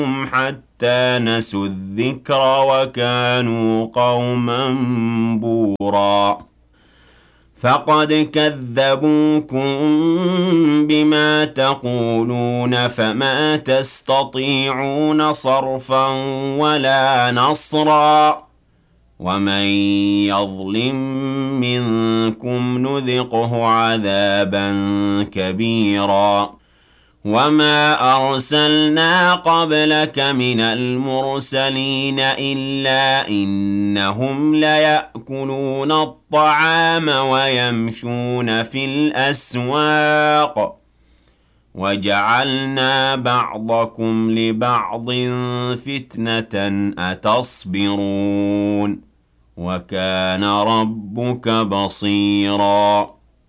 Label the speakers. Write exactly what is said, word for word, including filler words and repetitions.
Speaker 1: حتى نسوا الذكر وكانوا قوما بورا فقد كذبوكم بما تقولون فما تستطيعون صرفا ولا نصرا ومن يظلم منكم نذقه عذابا كبيرا وما أرسلنا قبلك من المرسلين إلا إنهم ليأكلون الطعام ويمشون في الأسواق وجعلنا بعضكم لبعض فتنة أتصبرون وكان ربك بصيراً